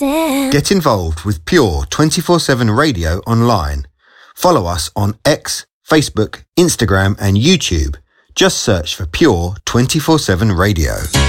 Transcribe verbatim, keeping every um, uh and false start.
understand. Get involved with Pure twenty-four seven Radio online. Follow us on X, Facebook, Instagram and YouTube. Just search for Pure twenty-four seven Radio.